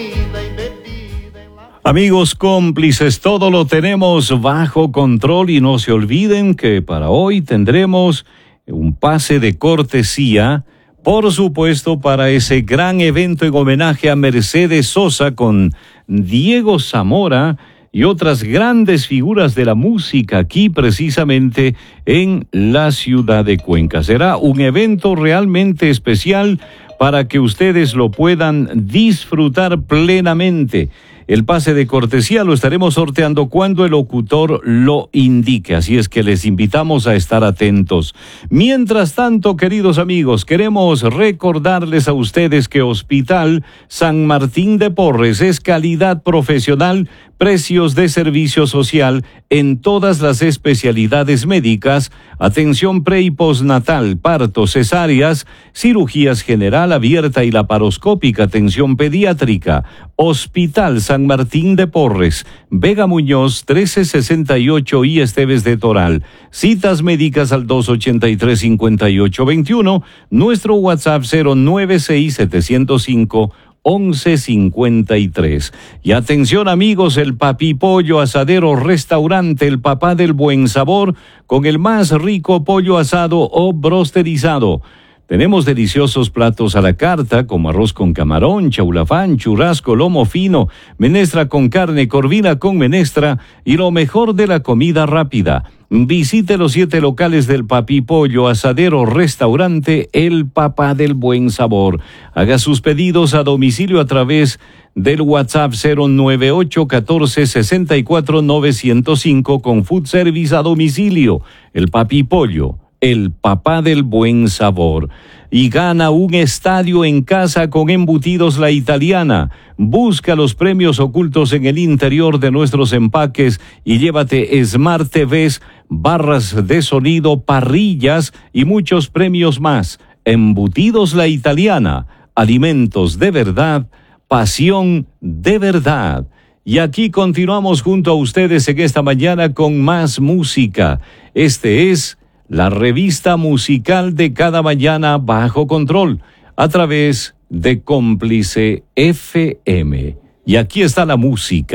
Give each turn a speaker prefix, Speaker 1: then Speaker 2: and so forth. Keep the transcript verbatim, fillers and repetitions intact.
Speaker 1: Amigos cómplices, todo lo tenemos bajo control y no se olviden que para hoy tendremos un pase de cortesía, por supuesto, para ese gran evento en homenaje a Mercedes Sosa con Diego Zamora y otras grandes figuras de la música aquí precisamente en la ciudad de Cuenca. Será un evento realmente especial para que ustedes lo puedan disfrutar plenamente. El pase de cortesía lo estaremos sorteando cuando el locutor lo indique, así es que les invitamos a estar atentos. Mientras tanto, queridos amigos, queremos recordarles a ustedes que Hospital San Martín de Porres es calidad profesional, precios de servicio social en todas las especialidades médicas, atención pre y postnatal, partos, cesáreas, cirugías general abierta y laparoscópica, atención pediátrica. Hospital San Martín de Porres, Vega Muñoz, trece sesenta y ocho y Esteves de Toral. Citas médicas al dos ochenta y tres, cincuenta y ocho veintiuno, nuestro WhatsApp cero nueve seis, siete cero cinco, once cincuenta y tres. Y atención amigos, el Papi Pollo Asadero Restaurante, el papá del buen sabor, con el más rico pollo asado o brosterizado. Tenemos deliciosos platos a la carta, como arroz con camarón, chaulafán, churrasco, lomo fino, menestra con carne, corvina con menestra y lo mejor de la comida rápida. Visite los siete locales del Papi Pollo Asadero Restaurante, el papá del buen sabor. Haga sus pedidos a domicilio a través del WhatsApp cero nueve ocho, catorce, sesenta y cuatro, novecientos cinco con Food Service a domicilio. El Papi Pollo, el papá del buen sabor. Y gana un estadio en casa con Embutidos La Italiana. Busca los premios ocultos en el interior de nuestros empaques y llévate Smart T Vs, barras de sonido, parrillas y muchos premios más. Embutidos La Italiana. Alimentos de verdad, pasión de verdad. Y aquí continuamos junto a ustedes en esta mañana con más música. Este es la revista musical de cada mañana bajo control, a través de Cómplice F M. Y aquí está la música.